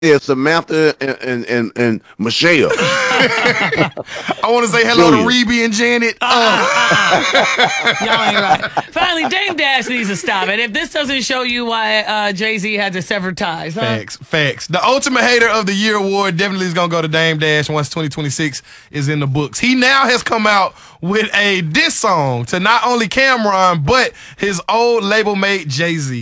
Yeah, Samantha and Michelle. I want to say hello to Julia. Reby and Janet. Y'all ain't right. Finally, Dame Dash needs to stop it. If this doesn't show you why Jay-Z had to sever ties, huh? Facts. The Ultimate Hater of the Year award definitely is going to go to Dame Dash once 2026 is in the books. He now has come out with a diss song to not only Cameron, but his old label mate, Jay-Z.